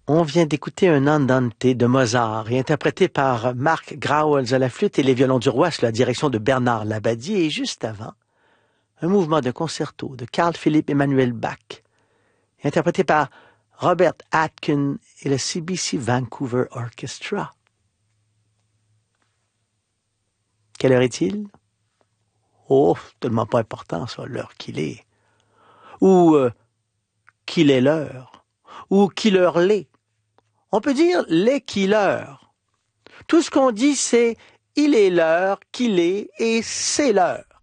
On vient d'écouter un andante de Mozart, interprété par Marc Grauels à la flûte et les violons du roi sous la direction de Bernard Labadie, et juste avant, un mouvement de concerto de Carl Philipp Emanuel Bach, interprété par Robert Aitken et le CBC Vancouver Orchestra. Quelle heure est-il? Oh, tellement pas important, ça, l'heure qu'il est. Ou qu'il est l'heure. Ou qu'il heure l'est. On peut dire les qu'il heure. Tout ce qu'on dit, c'est il est l'heure, qu'il est et c'est l'heure.